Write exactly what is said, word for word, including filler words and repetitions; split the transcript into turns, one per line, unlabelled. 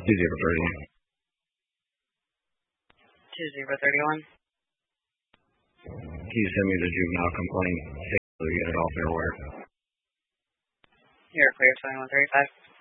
two zero thirty-one.
two zero thirty-one.
Can you send me the juvenile complaint so we get it off their word?
You're clear, twenty-one thirty-five.